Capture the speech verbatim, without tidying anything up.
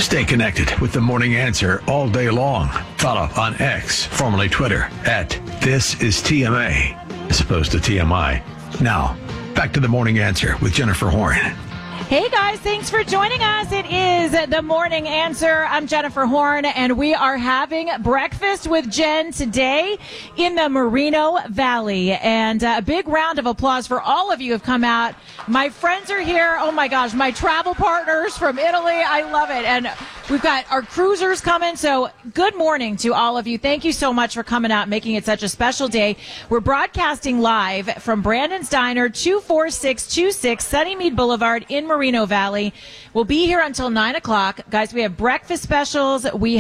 Stay connected with The Morning Answer all day long. Follow on X, formerly Twitter, at This Is T M A, as opposed to T M I. Now, back to The Morning Answer with Jennifer Horn. Hey guys, thanks for joining us. It is The Morning Answer. I'm Jennifer Horn, and we are having breakfast with Jen today in the Moreno Valley. And a big round of applause for all of you who have come out. My friends are here. Oh my gosh, my travel partners from Italy. I love it. And we've got our cruisers coming. So good morning to all of you. Thank you so much for coming out and making it such a special day. We're broadcasting live from Brandon's Diner, two four six two six Sunnymead Boulevard in Moreno Valley. We'll be here until nine o'clock. Guys, we have breakfast specials. We